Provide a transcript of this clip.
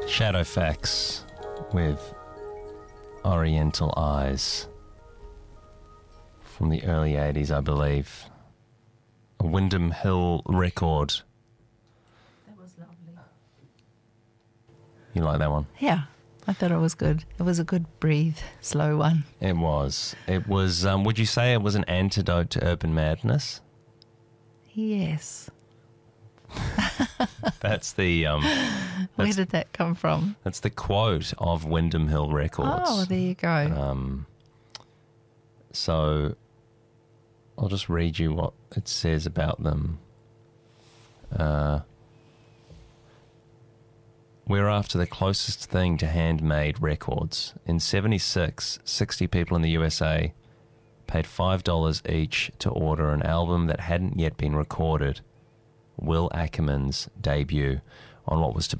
Shadowfax with Oriental Eyes from the early 80s, I believe. A Windham Hill record. That was lovely. You like that one? Yeah, I thought it was good. It was a good breathe, slow one. It was. It was, would you say it was an antidote to urban madness? Yes. That's the... Where did that come from? That's the quote of Windham Hill Records. Oh, there you go. So I'll just read you what it says about them. We're after the closest thing to handmade records. In 76, 60 people in the USA paid $5 each to order an album that hadn't yet been recorded. Will Ackerman's debut on what was to